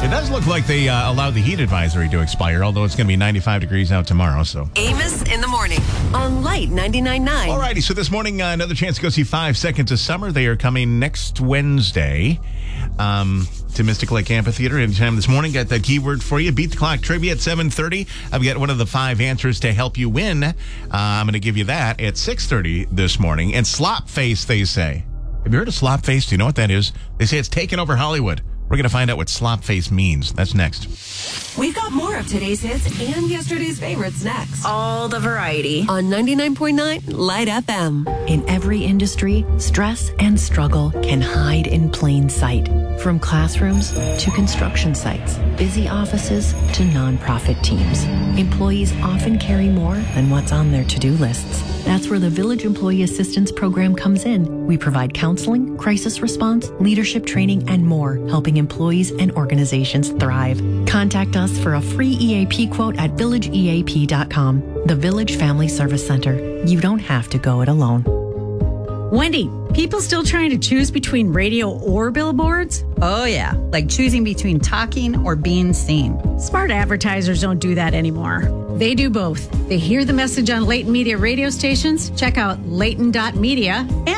It does look like they allowed the heat advisory to expire, although it's going to be 95 degrees out tomorrow. So Amos in the morning on Light 99.9. All righty, so this morning, another chance to go see 5 Seconds of Summer. They are coming next Wednesday to Mystic Lake Amphitheater. Anytime this morning, got that keyword for you. Beat the Clock Trivia at 7:30. I've got one of the 5 answers to help you win. I'm going to give you that at 6:30 this morning. And slop face, they say. Have you heard of slop face? Do you know what that is? They say it's taken over Hollywood. We're going to find out what slop face means. That's next. We've got more of today's hits and yesterday's favorites next. All the variety On 99.9 Light FM. In every industry, stress and struggle can hide in plain sight. From classrooms to construction sites, busy offices to nonprofit teams. Employees often carry more than what's on their to-do lists. That's where the Village Employee Assistance Program comes in. We provide counseling, crisis response, leadership training, and more, helping employees and organizations thrive. Contact us for a free EAP quote at villageeap.com. The Village Family Service Center. You don't have to go it alone. Wendy, people still trying to choose between radio or billboards? Oh, yeah, like choosing between talking or being seen. Smart advertisers don't do that anymore. They do both. They hear the message on Leighton Media radio stations. Check out Leighton.media